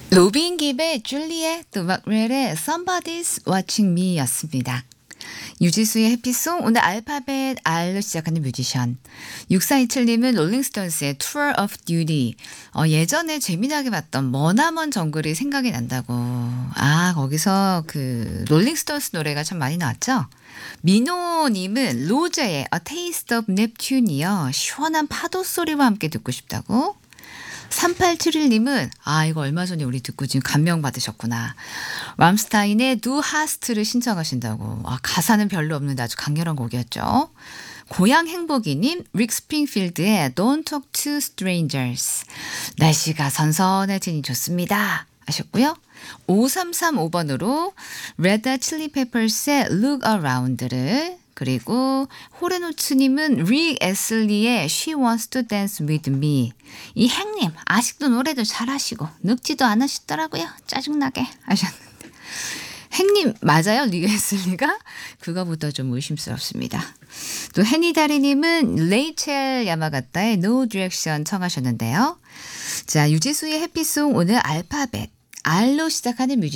로빈 깁의 줄리엣, 또 막렐의 Somebody's Watching Me였습니다. 유지수의 해피송, 오늘 알파벳 R로 시작하는 뮤지션. 6427님은 롤링스톤스의 Tour of Duty. 예전에 재미나게 봤던 머나먼 정글이 생각이 난다고. 아, 거기서 그 롤링스톤스 노래가 참 많이 나왔죠? 민호님은 로제의 A Taste of Neptune이요. 시원한 파도 소리와 함께 듣고 싶다고. 3871님은 이거 얼마 전에 우리 듣고 지금 감명 받으셨구나. 람스타인의 Du Hast를 신청하신다고. 가사는 별로 없는데 아주 강렬한 곡이었죠. 고향 행복이님, 릭 스프링필드의 Don't Talk to Strangers. 날씨가 선선해지니 좋습니다 하셨고요. 5335번으로 Red Hot Chili Peppers의 Look Around를, 그리고 호레노츠님은 릭 애슬리의 She Wants to Dance With Me. 이 행님 아직도 노래도 잘하시고 늙지도 않으시더라고요. 짜증나게 하셨는데. 행님 맞아요? 릭 애슬리가? 그거부터 좀 의심스럽습니다. 또 해니다리님은 레이첼 야마가타의 No Direction 청하셨는데요. 자, 유지수의 해피송, 오늘 알파벳 R로 시작하는 뮤직